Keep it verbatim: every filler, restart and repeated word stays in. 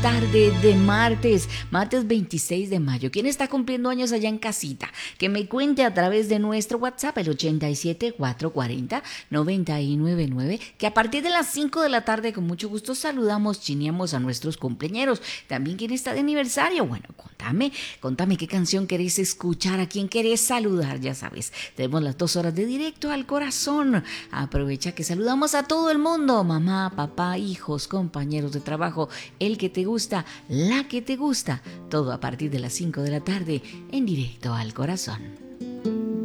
tarde de martes, martes veintiséis de mayo. ¿Quién está cumpliendo años allá en casita? Que me cuente a través de nuestro WhatsApp, el ochenta y siete, cuatrocientos cuarenta, noventa y nueve nueve, que a partir de las cinco de la tarde con mucho gusto saludamos, chineamos a nuestros cumpleaños. También quién está de aniversario. Bueno, contame, contame qué canción querés escuchar, a quién querés saludar, ya sabes. Tenemos las dos horas de directo al corazón. Aprovecha que saludamos a todo el mundo, mamá, papá, hijos, compañeros de trabajo, el que te gusta, la que te gusta, todo a partir de las cinco de la tarde en directo al corazón.